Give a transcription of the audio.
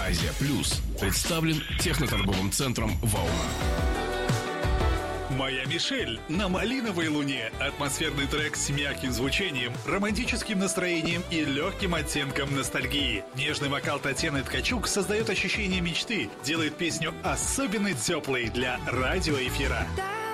Азия Плюс представлен техноторговым центром «Волна». «Моя Мишель» на малиновой луне. Атмосферный трек с мягким звучанием, романтическим настроением и легким оттенком ностальгии. Нежный вокал Татьяны Ткачук создает ощущение мечты, делает песню особенно теплой для радиоэфира.